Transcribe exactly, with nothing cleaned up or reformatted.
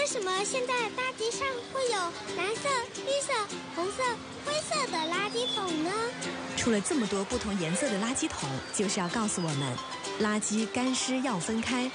什么现在大街上会有蓝色、绿色、红色、灰色的垃圾桶呢？ 出了这么多不同颜色的垃圾桶，就是要告诉我们，垃圾干湿要分开，